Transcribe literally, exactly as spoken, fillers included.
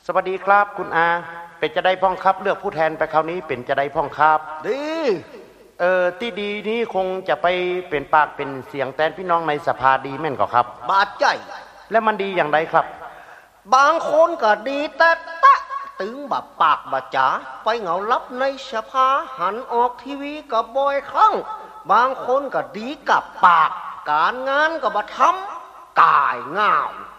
สวัสดีครับคุณอาเป็นจะได้พ่องครับเลือกผู้แทนไปคราวนี้เป็นจะได้พ่องครับดีเออที่ดีนี้คงจะไปเป็นปากเป็นเสียงแทนพี่น้องในสภาดีแม่นก็ครับบาดใจและมันดีอย่างไรครับบางคนก็ดีแต่ตะตึงแบบปากบาจ๋าไปเหงาลับในสภาหันออกทีวีกับบ่อยครั้งบางคนก็ดีกับปากการงานก็บ่ทำกายง่าว